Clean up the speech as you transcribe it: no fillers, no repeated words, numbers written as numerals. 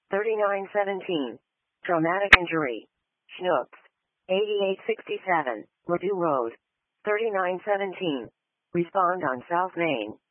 3917. Traumatic injury. Schnooks. 8867. Ladue Road. 3917. Respond on South Main.